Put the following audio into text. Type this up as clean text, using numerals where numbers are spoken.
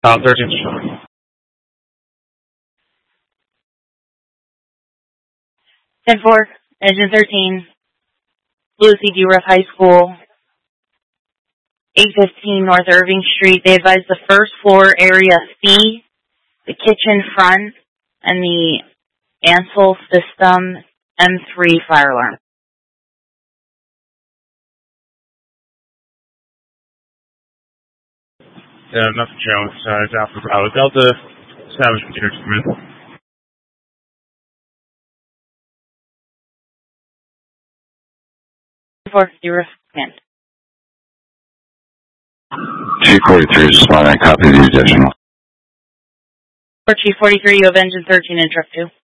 13. 10-4, Engine 13, Lucy D. Ruff High School, 815 North Irving Street. They advised the first floor area C, the kitchen front, and the Ansel system M3 fire alarm. Nothing Jones, it's Alpha Bravo Delta, establishment here, Smith. Command. Chief 43 is responding. Copy the additional. For Chief 43, you have Engine 13 in Truck 2.